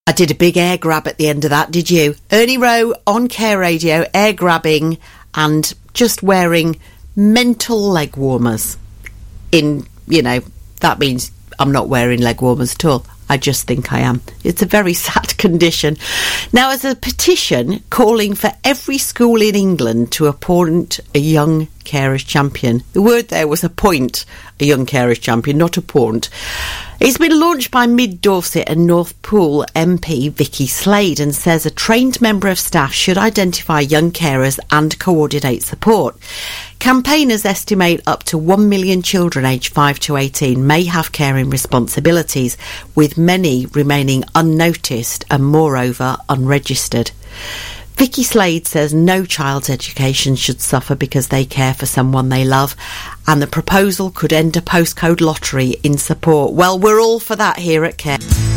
I did a big air grab at the end of that, did you? Ernie Rowe on Care Radio, air grabbing and just wearing mental leg warmers. That means I'm not wearing leg warmers at all. I just think I am. It's a very sad condition. Now, as a petition calling for every school in England to appoint a young carers champion. The word there was appoint a young carers champion, not appoint. It's been launched by Mid Dorset and North Pool MP Vicky Slade and says a trained member of staff should identify young carers and coordinate support. Campaigners estimate up to 1 million children aged 5 to 18 may have caring responsibilities, with many remaining unnoticed and moreover unregistered. Vicky Slade says no child's education should suffer because they care for someone they love, and the proposal could end a postcode lottery in support. Well, we're all for that here at Care.